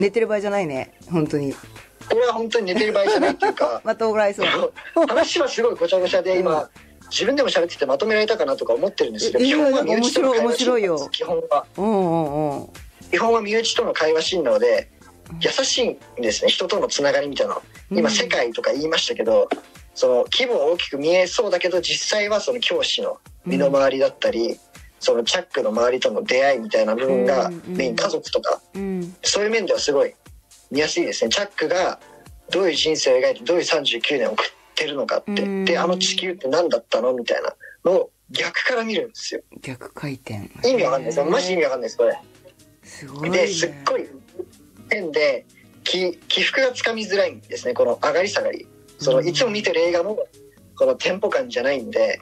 寝てる場合じゃないね、本当に。 これは本当に寝てる場合じゃないっていうかまた怒られそう。 話はすごいごちゃごちゃで今、自分でも喋っててまとめられたかなとか思ってるんですけど、基本は身内との会話シーンなんです。基本は、基本は身内との会話シーンなので、優しいんですね、人とのつながりみたいな。今世界とか言いましたけど、その規模は大きく見えそうだけど、実際はその教師の身の回りだったり、そのチャックの周りとの出会いみたいな部分がメイン、家族とか、そういう面ではすごい見やすいですね。チャックがどういう人生を描いてどういう39年を送ってるのかって、であの地球って何だったのみたいなのを逆から見るんですよ。 逆回転。 意味わかんないですよ、マジ意味わかんないですこれ。 すごいね。 ですっごい変で起伏がつかみづらいんですね、この上がり下がり。そのいつも見てる映画のこのテンポ感じゃないんで、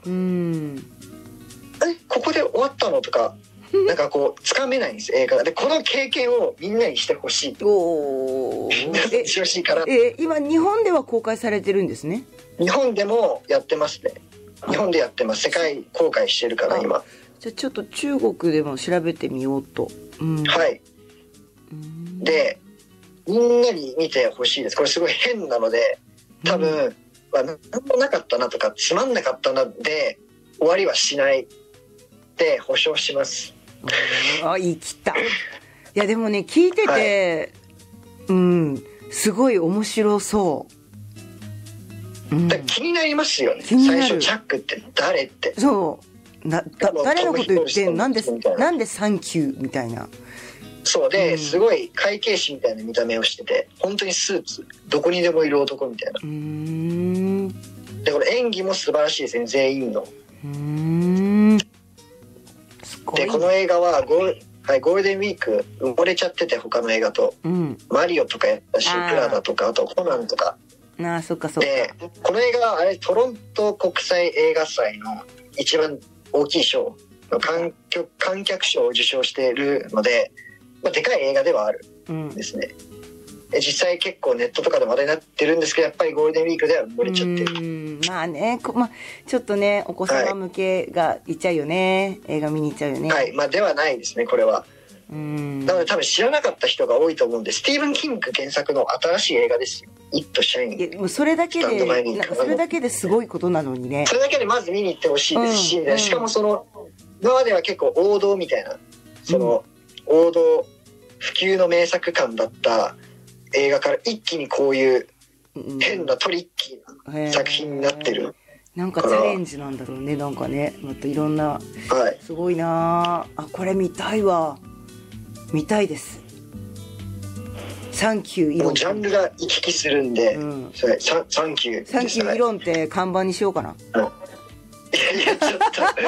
ここで終わったのとかなんかこうつかめないんです映画で。この経験をみんなにしてほしいとしてほしいから。 今日本では公開されてるんですね。 日本でもやってますね。日本でやってます。世界公開してるから今。 じゃあちょっと中国でも調べてみようと。 はい。でみんなに見てほしいです。これすごい変なので多分、何もなかったなとかつまんなかったなで終わりはしないって保証します。 言い切った。いやでもね聞いてて、すごい面白そう。 気になりますよね。最初チャックって誰って。 そう誰のこと言ってんの、なんでサンキューみたいな。 そうで、すごい会計士みたいな見た目をしてて、本当にスーツどこにでもいる男みたいな。でこれ演技も素晴らしいですね、全員の。でこの映画はゴールデンウィーク埋もれちゃってて、他の映画と、マリオとかやったし、プラダとか、あとコナンとか。 そっかそっか。 でこの映画はあれトロント国際映画祭の一番大きい賞の観客賞を受賞しているので、でかい映画ではあるんですね。実際結構ネットとかで話題になってるんですけど、やっぱりゴールデンウィークでは埋もれちゃってる。 まあね、ちょっとねお子様向けがいっちゃうよね、映画見に行っちゃうよね。 ではないですねこれは。なので多分知らなかった人が多いと思うんで、スティーブン・キング原作の新しい映画ですよ。イット・シャイン。 もうそれだけですごいことなのにね。 それだけでまず見に行ってほしいですし、しかもその今までは結構王道みたいな、その王道普及の名作感だった映画から一気にこういう変なトリッキーな作品になってる。 なんかチャレンジなんだろうね。なんかね、またいろんな、すごいなあ。これ見たいわ。見たいです。サンキューイロン。 ジャンルが行き来するんで、サンキュー。 サンキューイロンって看板にしようかな。 いやちょっ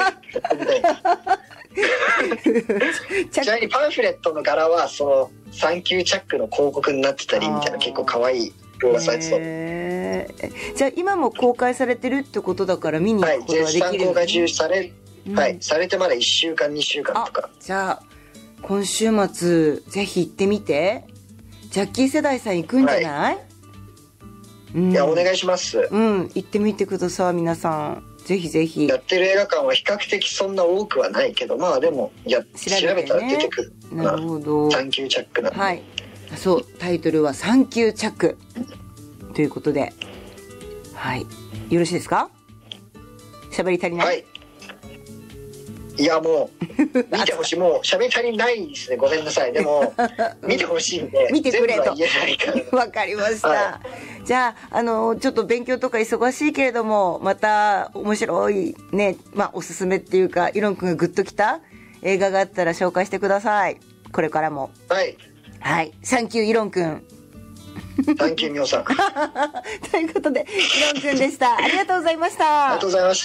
とちなみにパンフレットの柄はそのサンキューチャックの広告になってたりみたいな、結構可愛い動画サイト。 じゃあ今も公開されてるってことだから見に行くことはできるんですね。 絶賛公開中されてまだ1週間2週間とか。 じゃあ今週末ぜひ行ってみて。ジャッキー世代さん行くんじゃない？ いやお願いします。 行ってみてください皆さん。ぜひぜひ。 やってる映画館は比較的そんな多くはないけど、まあでも調べたら出てくる。 なるほど。 サンキューチャックなんで。 そう、タイトルはサンキューチャックということで、よろしいですか？喋り足りない？ いやもう見てほしい。もう喋り足りないですね、ごめんなさい。でも見てほしいんで見てくれと。 全部は言えないからわかりました。じゃあちょっと勉強とか忙しいけれども、また面白いね、おすすめっていうかイロン君がグッときた映画があったら紹介してください。これからも。サンキューイロン君。 サンキューミオさん。 ということでイロン君でした。ありがとうございました。 ありがとうございました。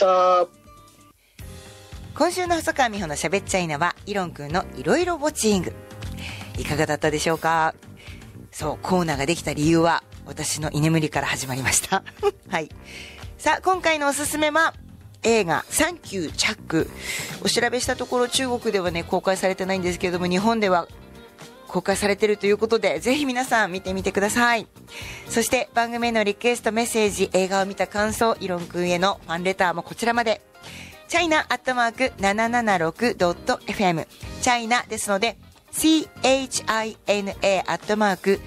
今週の細川美穂のしゃべっちゃいなはイロンくんのいろいろウォッチング、いかがだったでしょうか？そう、コーナーができた理由は私の居眠りから始まりましたさあ今回のおすすめは映画サンキューチャック。お調べしたところ中国ではね公開されてないんですけれども、日本では公開されているということで、ぜひ皆さん見てみてください。そして番組へのリクエストメッセージ、映画を見た感想、イロンくんへのファンレターもこちらまで。china@776.fm チャイナですので china